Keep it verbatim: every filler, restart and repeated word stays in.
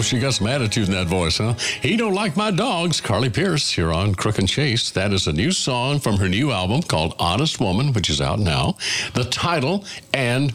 she got some attitude in that voice, huh? He Don't Like My Dogs, Carly Pearce, here on Crook and Chase. That is a new song from her new album called Honest Woman, which is out now. The title and